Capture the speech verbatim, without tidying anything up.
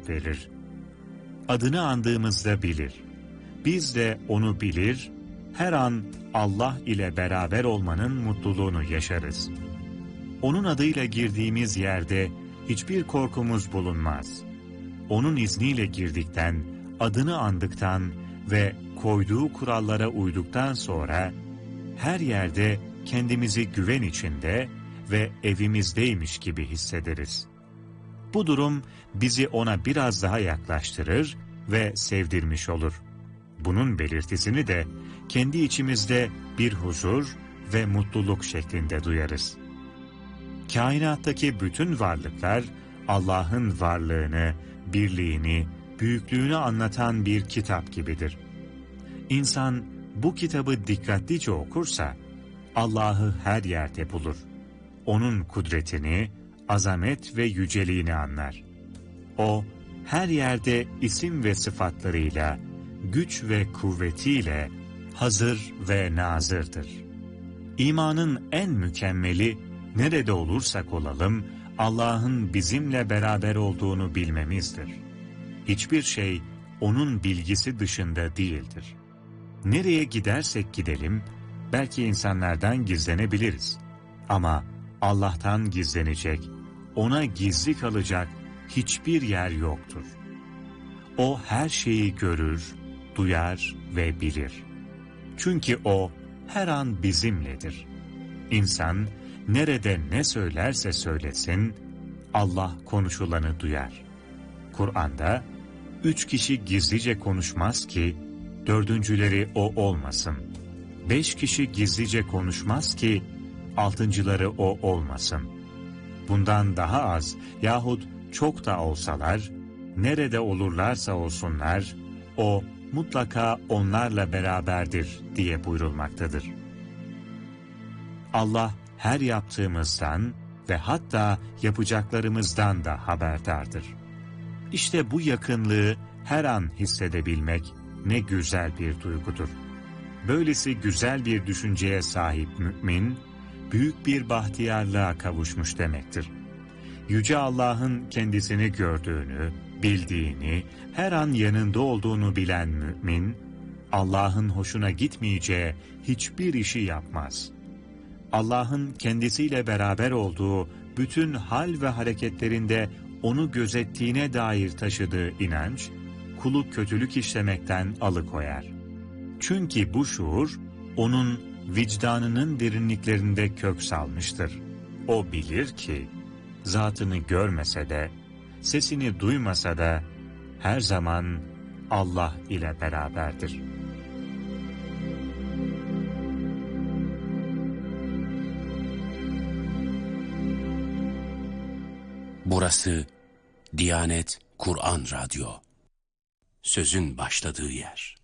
cevap verir. Adını andığımızda bilir. Biz de onu bilir, her an Allah ile beraber olmanın mutluluğunu yaşarız. Onun adıyla girdiğimiz yerde hiçbir korkumuz bulunmaz. Onun izniyle girdikten, adını andıktan ve koyduğu kurallara uyduktan sonra her yerde kendimizi güven içinde ve evimizdeymiş gibi hissederiz. Bu durum bizi ona biraz daha yaklaştırır ve sevdirmiş olur. Bunun belirtisini de kendi içimizde bir huzur ve mutluluk şeklinde duyarız. Kainattaki bütün varlıklar Allah'ın varlığını, birliğini, büyüklüğünü anlatan bir kitap gibidir. İnsan bu kitabı dikkatlice okursa Allah'ı her yerde bulur. Onun kudretini, azamet ve yüceliğini anlar. O her yerde isim ve sıfatlarıyla, güç ve kuvvetiyle hazır ve nazırdır. İmanın en mükemmeli, nerede olursak olalım Allah'ın bizimle beraber olduğunu bilmemizdir. Hiçbir şey onun bilgisi dışında değildir. Nereye gidersek gidelim, belki insanlardan gizlenebiliriz. Ama Allah'tan gizlenecek, ona gizli kalacak hiçbir yer yoktur. O her şeyi görür, duyar ve bilir. Çünkü O her an bizimledir. İnsan nerede ne söylerse söylesin, Allah konuşulanı duyar. Kur'an'da, üç kişi gizlice konuşmaz ki, dördüncüleri o olmasın. Beş kişi gizlice konuşmaz ki, altıncıları o olmasın. Bundan daha az yahut çok da olsalar, nerede olurlarsa olsunlar, o mutlaka onlarla beraberdir diye buyurulmaktadır. Allah her yaptığımızdan ve hatta yapacaklarımızdan da haberdardır. İşte bu yakınlığı her an hissedebilmek ne güzel bir duygudur. Böylesi güzel bir düşünceye sahip mümin, büyük bir bahtiyarlığa kavuşmuş demektir. Yüce Allah'ın kendisini gördüğünü, bildiğini, her an yanında olduğunu bilen mümin, Allah'ın hoşuna gitmeyeceği hiçbir işi yapmaz. Allah'ın kendisiyle beraber olduğu bütün hal ve hareketlerinde onu gözettiğine dair taşıdığı inanç, kulu kötülük işlemekten alıkoyar. Çünkü bu şuur, onun vicdanının derinliklerinde kök salmıştır. O bilir ki, zatını görmese de, sesini duymasa da, her zaman Allah ile beraberdir. Burası Diyanet Kur'an Radyo. Sözün başladığı yer.